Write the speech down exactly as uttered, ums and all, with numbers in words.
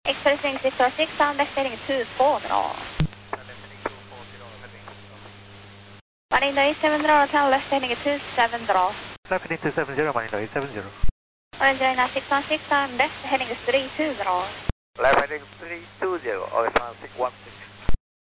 Expressing six four six, sound left heading two four zero. Manindo eight seven zero, sound left heading two seven zero. Left heading two seven zero, Manindo eight seven zero. Orange nine six one six, sound left heading three two zero. Left heading three two zero, Orange one six one six.